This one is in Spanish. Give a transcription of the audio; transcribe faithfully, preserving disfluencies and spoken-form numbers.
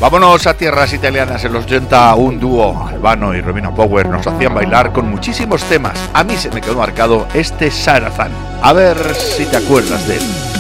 Vámonos a tierras italianas. En los ochenta un dúo, Albano y Romina Power, nos hacían bailar con muchísimos temas. A mí se me quedó marcado este Sarazán. A ver si te acuerdas de él.